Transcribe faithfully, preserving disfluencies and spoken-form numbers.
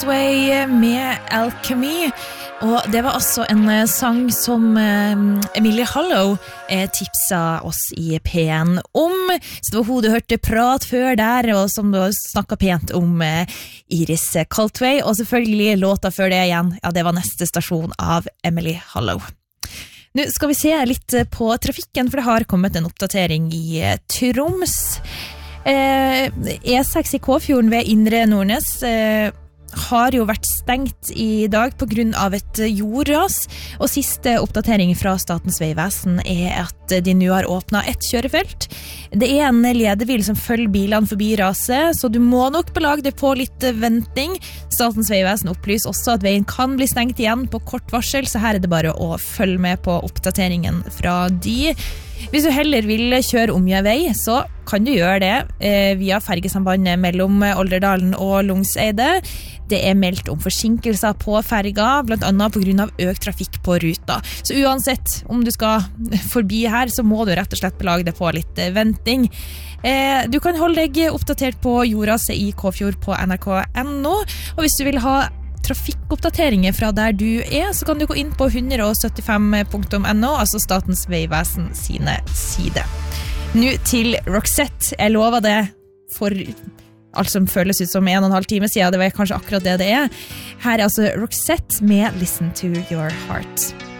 Cultway med Alchemy, og det var altså en sang som Emilie Hollow tipsa oss i P N om, så det var hun du hørte prat før der, og som du snakket pent om Iris Cultway, og selvfølgelig låta før det igjen, ja det var neste stasjon av Emilie Hollow. Nå skal vi se litt på trafikken, for det har kommet en oppdatering i Troms. E seks i Kåfjorden ved Indre Nordnes har jo vært stengt i dag på grunn av et jordras, og siste oppdatering fra Statens Vegvesen er at de nå har åpnet ett kjørefelt. Det er en ledebil som følger bilene forbi raset, så du må nok belage deg på litt venting. Statens Vegvesen opplyser også at veien kan bli stengt igjen på kort varsel, så her er det bare å følge med på oppdateringen fra de. Hvis du heller vil kjøre omgjørvei, så kan du gjøre det eh, via fergesambandet mellom Olderdalen og Lungseide. Det er meldt om forsinkelser på ferga, blant annet på grunn av økt trafikk på ruta. Så uansett om du skal forbi her, så må du rett og slett belage deg på litt venting. Eh, du kan holde deg oppdatert på jordraset i Kåfjord på N R K punktum N O, og hvis du vil ha trafikkoppdateringer fra der du er, så kan du gå inn på hundre syttifem punktum N O, altså Statens Vegvesen sine sider. Nå til Roxette. Jeg lover det for alt som føles ut som en og en halv time siden. Det var kanskje akkurat det det er. Her er altså Roxette med Listen to Your Heart.